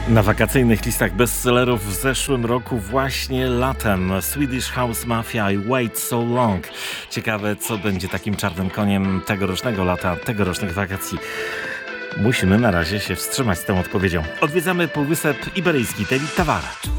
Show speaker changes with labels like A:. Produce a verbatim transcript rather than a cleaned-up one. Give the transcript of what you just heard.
A: Na wakacyjnych listach bestsellerów w zeszłym roku właśnie latem Swedish House Mafia i Wait So Long. Ciekawe, co będzie takim czarnym koniem tegorocznego lata, tegorocznych wakacji. Musimy na razie się wstrzymać z tą odpowiedzią. Odwiedzamy Półwysep Iberyjski, Teli Tawara.